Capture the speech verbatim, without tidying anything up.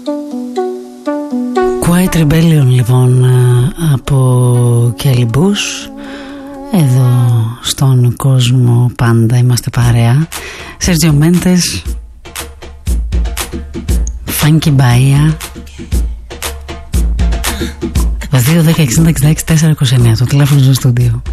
Quiet Rebellion λοιπόν από Kelly Bush. Εδώ στον κόσμο πάντα είμαστε παρέα. Sergio Mendes, Funky Bahia. δύο δέκα εξήντα εξήντα έξι τετρακόσια είκοσι εννέα το τηλέφωνο στο στούντιο.